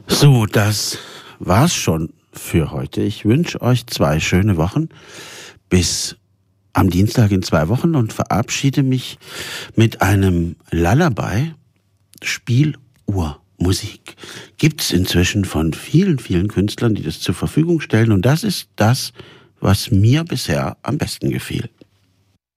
So, das war's schon für heute. Ich wünsche euch 2 schöne Wochen bis am Dienstag in 2 Wochen und verabschiede mich mit einem Lullaby. Spieluhrmusik gibt's inzwischen von vielen, vielen Künstlern, die das zur Verfügung stellen. Und das ist das, was mir bisher am besten gefiel.